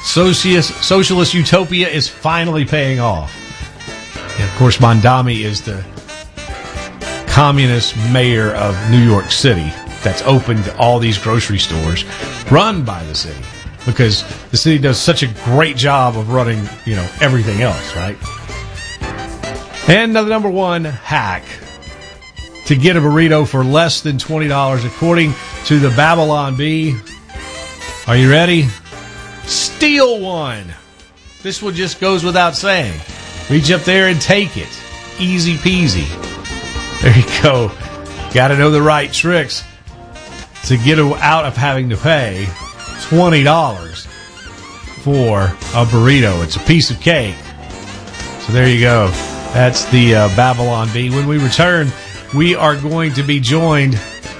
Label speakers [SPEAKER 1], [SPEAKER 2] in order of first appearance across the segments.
[SPEAKER 1] socialist utopia is finally paying off. And, of course, Mondami is the communist mayor of New York City that's opened all these grocery stores run by the city because the city does such a great job of running, everything else, right? And the number one hack to get a burrito for less than $20, according to the Babylon Bee. Are you ready? Steal one. This one just goes without saying. Reach up there and take it. Easy peasy. There you go. Got to know the right tricks to get out of having to pay $20 for a burrito. It's a piece of cake. So there you go. That's the Babylon Bee. When we return, we are going to be joined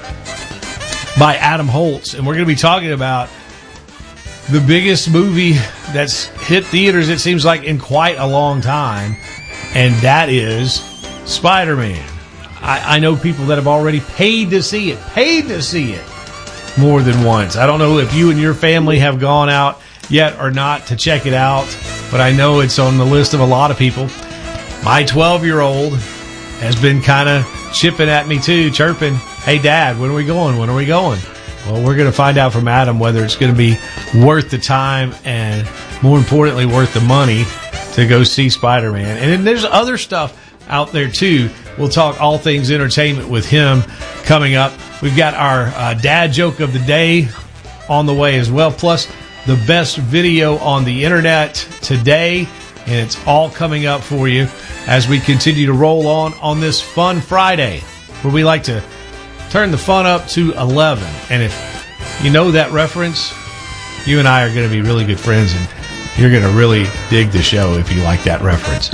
[SPEAKER 1] by Adam Holtz, and we're going to be talking about the biggest movie that's hit theaters, it seems like, in quite a long time, and that is Spider-Man. I know people that have already paid to see it more than once. I don't know if you and your family have gone out yet or not to check it out, but I know it's on the list of a lot of people. My 12-year-old has been kind of chipping at me too, chirping, "Hey, Dad, when are we going? When are we going?" Well, we're going to find out from Adam whether it's going to be worth the time and, more importantly, worth the money to go see Spider-Man. And then there's other stuff out there too. We'll talk all things entertainment with him coming up. We've got our dad joke of the day on the way as well, plus the best video on the internet today. And it's all coming up for you as we continue to roll on this fun Friday, where we like to turn the fun up to 11. And if you know that reference, you and I are going to be really good friends, and you're going to really dig the show if you like that reference.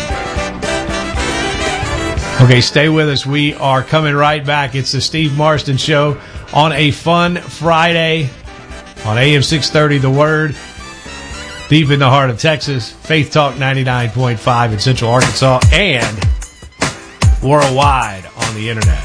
[SPEAKER 1] Okay, stay with us. We are coming right back. It's the Steve Marston Show on a fun Friday on AM 630 The Word, deep in the heart of Texas, Faith Talk 99.5 in Central Arkansas, and worldwide on the internet.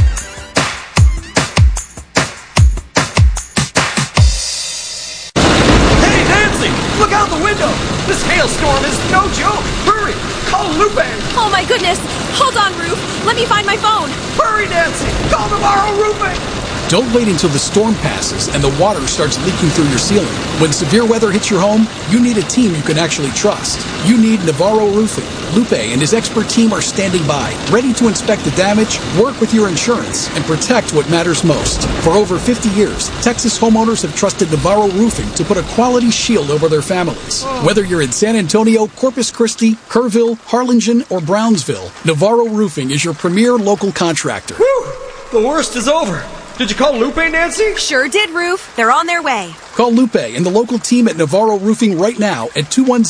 [SPEAKER 2] Hey, Nancy! Look out the window! This hailstorm is no joke! Hurry! Call Lupe!
[SPEAKER 3] Oh my goodness! Hold on, Roof! Let me find my phone!
[SPEAKER 2] Hurry, Nancy! Call Navarro Roofing!
[SPEAKER 4] Don't wait until the storm passes and the water starts leaking through your ceiling. When severe weather hits your home, you need a team you can actually trust. You need Navarro Roofing. Lupe and his expert team are standing by, ready to inspect the damage, work with your insurance, and protect what matters most. For over 50 years, Texas homeowners have trusted Navarro Roofing to put a quality shield over their families. Whether you're in San Antonio, Corpus Christi, Kerrville, Harlingen, or Brownsville, Navarro Roofing is your premier local contractor.
[SPEAKER 2] Whew! The worst is over. Did you call Lupe, Nancy?
[SPEAKER 3] Sure did, Roof. They're on their way.
[SPEAKER 4] Call Lupe and the local team at Navarro Roofing right now at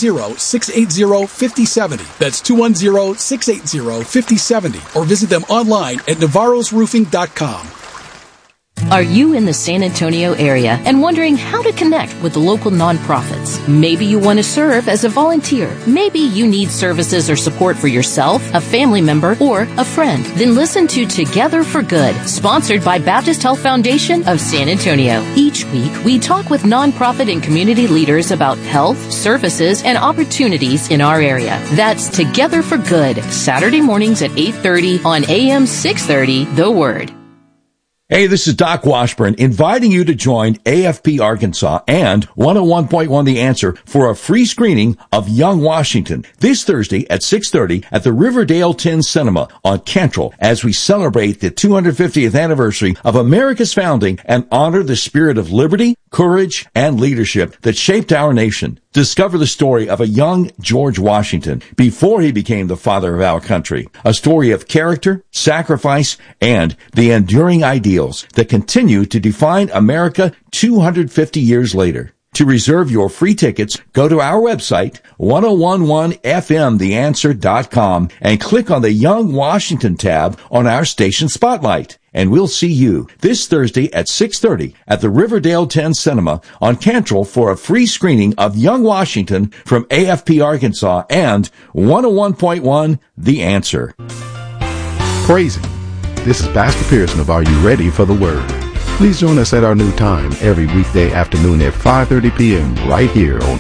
[SPEAKER 4] 210-680-5070. That's 210-680-5070. Or visit them online at navarrosroofing.com.
[SPEAKER 5] Are you in the San Antonio area and wondering how to connect with the local nonprofits? Maybe you want to serve as a volunteer. Maybe you need services or support for yourself, a family member, or a friend. Then listen to Together for Good, sponsored by Baptist Health Foundation of San Antonio. Each week, we talk with nonprofit and community leaders about health, services, and opportunities in our area. That's Together for Good, Saturday mornings at 8:30 on AM 630, The Word.
[SPEAKER 6] Hey, this is Doc Washburn inviting you to join AFP Arkansas and 101.1 The Answer for a free screening of Young Washington this Thursday at 6:30 at the Riverdale 10 Cinema on Cantrell as we celebrate the 250th anniversary of America's founding and honor the spirit of liberty, courage, and leadership that shaped our nation. Discover the story of a young George Washington before he became the father of our country. A story of character, sacrifice, and the enduring ideals that continue to define America 250 years later. To reserve your free tickets, go to our website, 1011fmtheanswer.com, and click on the Young Washington tab on our station spotlight. And we'll see you this Thursday at 6:30 at the Riverdale 10 Cinema on Cantrell for a free screening of Young Washington from AFP Arkansas and 101.1 The Answer.
[SPEAKER 7] Praise Him. This is Pastor Pearson of Are You Ready for the Word? Please join us at our new time every weekday afternoon at 5:30 p.m. right here on